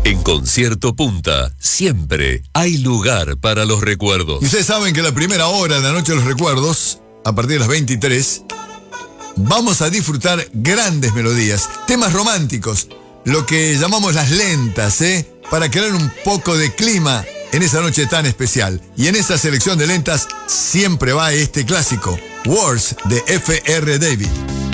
En Concierto Punta, siempre hay lugar para los recuerdos. Y ustedes saben que la primera hora de la Noche de los Recuerdos, a partir de las 23, vamos a disfrutar grandes melodías, temas románticos, lo que llamamos las lentas, para crear un poco de clima en esa noche tan especial. Y en esa selección de lentas siempre va este clásico, Wars de F.R. David.